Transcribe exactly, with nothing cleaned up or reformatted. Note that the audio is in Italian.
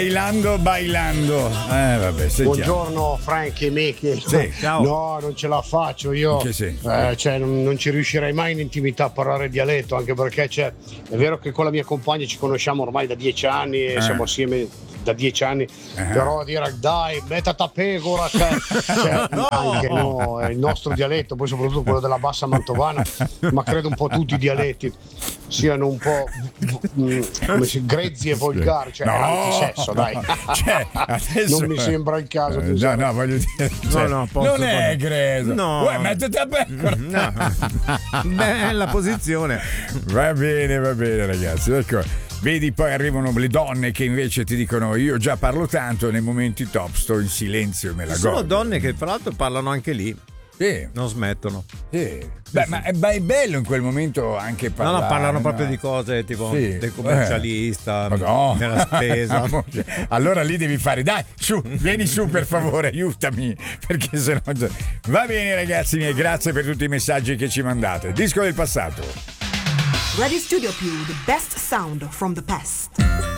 Bailando, bailando. Eh, vabbè, sentiamo. Buongiorno Frank e Mickey. Sì, ciao. No, non ce la faccio io. Che sì? Eh, cioè, non, non ci riuscirei mai in intimità a parlare dialetto, anche perché cioè, è vero che con la mia compagna ci conosciamo ormai da dieci anni e eh. siamo assieme da dieci anni, eh. però dire dai, mettata pegora, cioè, cioè, no. Anche no, è il nostro dialetto, poi soprattutto quello della bassa mantovana, ma credo un po' tutti i dialetti siano un po' come si, grezzi e volgari, cioè no. antisesso, dai. Cioè, adesso... non mi sembra il caso. Eh, no, no, voglio dire, cioè, no, no, posso, non è grezzo. No. Uè, mettiti a pecora. No. Bella posizione. Va bene, va bene, ragazzi. Ecco. Vedi, poi arrivano le donne che invece ti dicono io già parlo tanto, nei momenti top sto in silenzio e me la godo. Sono donne che tra l'altro parlano anche lì. Sì. Non smettono. Sì. Beh, ma è, è bello in quel momento anche parlare. No, no, parlano no? proprio di cose tipo sì. del commercialista, eh. no. della spesa. Allora lì devi fare, dai, su, vieni su per favore, aiutami, perché sennò... Va bene ragazzi miei, grazie per tutti i messaggi che ci mandate. Disco del passato. Radio Studio Più, the best sound from the past.